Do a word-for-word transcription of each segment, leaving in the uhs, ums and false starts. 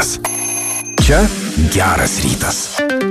rytas. Čia geras rytas.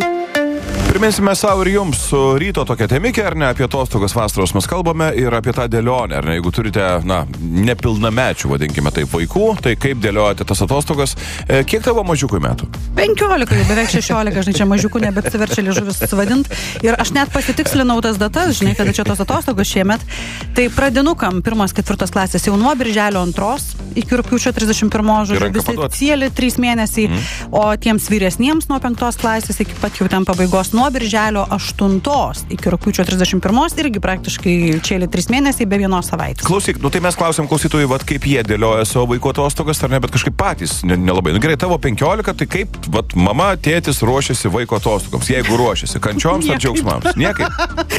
Priminsime savo ir jums su ryto tokia temikė, ar ne, apie atostogas vasaros mes kalbame ir apie tą dėlionę, ar ne, jeigu turite, na, nepilnamečių, vadinkime taip, vaikų, tai kaip dėliojate tas atostogas, e, kiek tavo mažiukui metų? penkiolika, jau beveik šešiolika, žinai, čia mažiukų nebeapsiverčia liežuvis vadint. Ir aš net pasitikslinau tas datas, žinai, kada čia tos atostogos šiemet. Tai pradinukam pirmos, ketvirtos klasės jau nuo birželio antros iki rugpjūčio trisdešimt pirmos, žodžiu, visi cieli trys mėnesiai, mm. o tiems vyresniems nuo penktos klasės iki pat jau ten pabaigos nuo birželio aštuntos iki rugpjūčio trisdešimt pirmos irgi praktiškai cieli trys mėnesiai be vienos savaitės. Klausyk, nu tai mes klausim klausytojų, vat kaip jie dėlioja savo vaikų atostogas, ar ne, bet kažkaip patys nelabai. Nu gerai, tavo penkiolika, tai kaip vat mama, tėtis ruošiasi vaiko atostogoms, jeigu ruošiasi, kančioms ar džiaugsmams? Niekaip.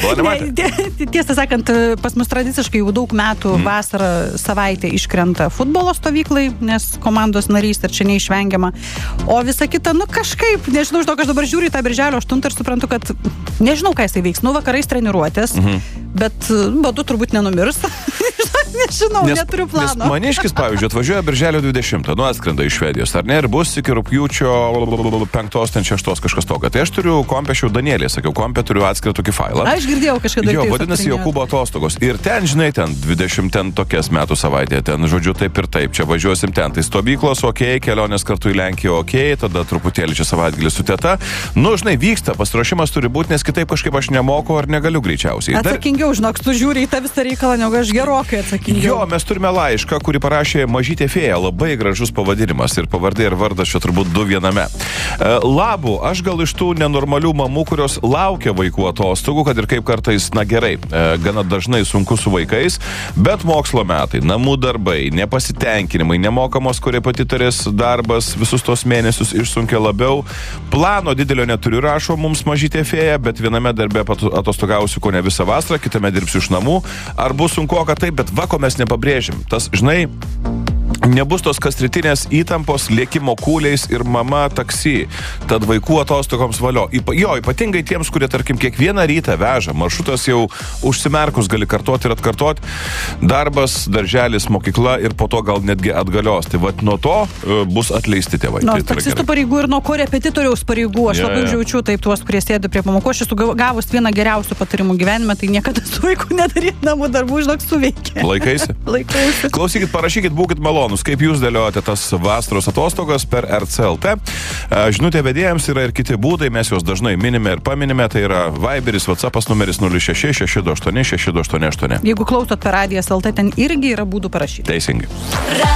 Ne, tiesą sakant, pas mus tradiciškai jau daug metų mm. vasarą savaitę iškrenta futbolo stovyklai, nes komandos narys ir čia neišvengiama. O visa kita, nu kažkaip, nežinau, žinau, aš dabar žiūriu į tą birželio aštuntą ir suprantu, kad nežinau, ką jisai veiks. Nu, vakarais treniruotės, mm-hmm. bet badu turbūt nenumirs. Nežinau, nes, neturiu plano. Nes Maniškis, pavyzdžiui, atvažiuoja birželio dvidešimtą, nu atskrenda iš Švedijos, ar ne, ir bus iki rugpjūčio penktos, ten šeštos kažkas tokia. Tai aš turiu kompę, šiau Danielė, sakiau, kompę turiu atskirą tokį failą. Aš girdėjau kažkada. Jo, vadinasi Jokūbo atostogos. Ir ten, žinai, ten dvidešimt ten tokias metų savaitė, ten, žodžiu, taip ir taip, čia važiuosim ten. Tai stovyklos, okei, okay, kelionės kartu į Lenkiją, okei, okay, tada truputėlį čia savaitgalį su teta. Nu, žinai, vyksta, pasiruošimas turi būti, nes kitaip kažkaip aš nemoku ar negaliu greičiausiai. Atsakingiau, žinok, tu žiūri į tą visą reikalą, negu aš gerokai atsakingiau. Jo, mes turime laišką, kurį parašė Mažytė fėja, labai gražus pavadinimas ir pavardė ir vardas čia turbūt du viename. Labų, aš gal iš tų nenormalių mamų, kurios laukia vaikų atostogų, kad ir kaip kartais, na gerai, gana dažnai sunku su vaikais, bet mokslo metai, namų darbai, nepasitenkinimai, nemokamos korepetitorės darbas visus tos mėnesius išsunkia labiau. Plano didelio neturiu, rašo mums Mažytė fėja, bet viename darbe atostogausiu ko ne visą vasarą, kitame dirbsiu iš namų. Ar bus sunku, kad taip, bet va, ko mes nepabrėžim. Tas, žinai, nebus tos kasrytinės įtampos lėkimo kūliais ir mama taksi. Tad vaikų atostogoms valio. Jo, ypatingai tiems, kurie, tarkim, kiekvieną rytą veža. Maršrutas jau užsimerkus gali kartoti ir atkartoti. Darbas, darželis, mokykla ir po to gal netgi atgalios. Tai vat nuo to uh, bus atleisti tėvai. Nuo tai taksistų pareigų ir nuo korepetitoriaus pareigų. Aš yeah, labai yeah. žiaučiu taip tuos, kurie sėdi prie pamokų. Aš esu gavus vieną geriausių patarimų gyvenime, tai niekada su vaiku nedaryti namų darbų, žinok, suveikia. Laikaisi? Laikaisi. Klausykit, parašykit, būkit malonus. Kaip jūs dėliojate tas vasaros atostogas per R C L T. Žinutė vedėjams yra ir kiti būdai, mes juos dažnai minime ir paminime, tai yra Viberis, WhatsAppas numeris nulis šeši šeši du aštuoni šeši du aštuoni aštuoni. Jeigu klausot per radijas L T, ten irgi yra būdų parašyti. Teisingai.